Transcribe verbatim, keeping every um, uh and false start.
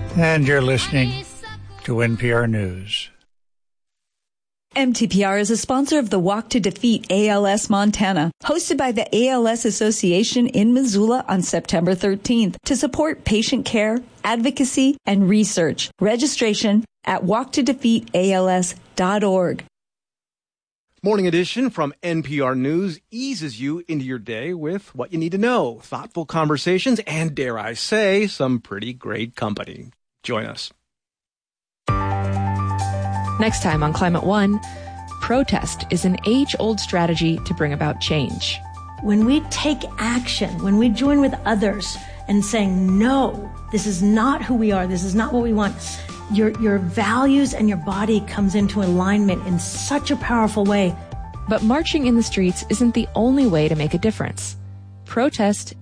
And you're listening to N P R News. M T P R is a sponsor of the Walk to Defeat A L S Montana, hosted by the A L S Association in Missoula on September thirteenth to support patient care, advocacy, and research. Registration at walk to defeat A L S dot org. Morning edition from N P R News eases you into your day with what you need to know, thoughtful conversations, and dare I say, some pretty great company. Join us. Next time on Climate One, protest is an age-old strategy to bring about change. When we take action, when we join with others and saying, no, this is not who we are, this is not what we want, your, your values and your body comes into alignment in such a powerful way. But marching in the streets isn't the only way to make a difference. Protest